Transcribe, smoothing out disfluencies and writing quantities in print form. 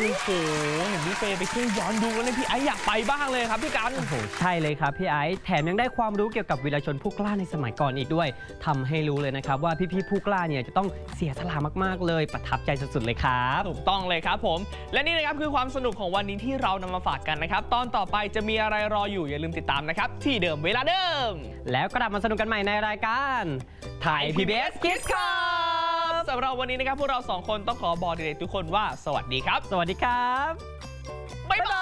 โหเห็นพี่เฟย์ไปเที่ยวย้อนดูกันเลยพี่ไอซ์อยากไปบ้างเลยครับพี่กันโอ้โหใช่เลยครับพี่ไอซ์แถมยังได้ความรู้เกี่ยวกับวีรชนผู้กล้าในสมัยก่อนอีกด้วยทำให้รู้เลยนะครับว่าพี่ๆผู้กล้าเนี่ยจะต้องเสียสละมากๆเลยประทับใจสุดๆเลยครับถูกต้องเลยครับผมและนี่นะครับคือความสนุกของวันนี้ที่เรานำมาฝากกันนะครับตอนต่อไปจะมีอะไรรออยู่อย่าลืมติดตามนะครับที่เดิมเวลาเดิมแล้วกลับมาสนุกกันใหม่ในรายการไทย PBS Kids ครับสำหรับวันนี้นะครับพวกเรา2 คนต้องขอบอกเด็กๆทุกคนว่าสวัสดีครับสวัสดีครับบ๊ายบาย